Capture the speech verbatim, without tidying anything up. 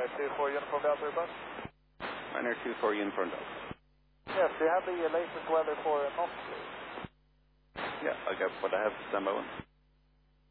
Ryanair two four Uniform Delta report. Ryanair two four Uniform Delta. Yes, do you have the uh, latest weather for uh, Knox, please? Yeah, I'll get what I have, stand by one.